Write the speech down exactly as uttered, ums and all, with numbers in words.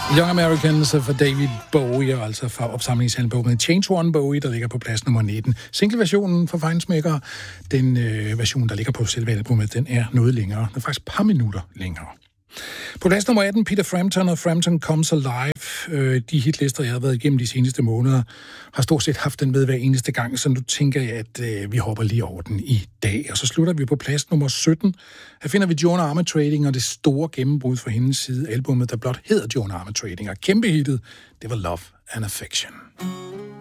Young Americans for David Bowie, altså fra opsamlingsalbummet Change One Bowie, der ligger på plads nummer nitten. Single-versionen for Feinschmecker, den øh, version, der ligger på selve albumet, den er noget længere. Den er faktisk et par minutter længere. På plads nummer atten, Peter Frampton og Frampton Comes Alive. Øh, de hitlister, jeg har været igennem de seneste måneder, har stort set haft den med hver eneste gang, så nu tænker jeg, at øh, vi hopper lige over den i dag. Og så slutter vi på plads nummer sytten. Her finder vi Joan Armatrading og det store gennembrud fra hendes side. Albumet, der blot hedder Joan Armatrading, og kæmpe hittet, det var Love and Affection.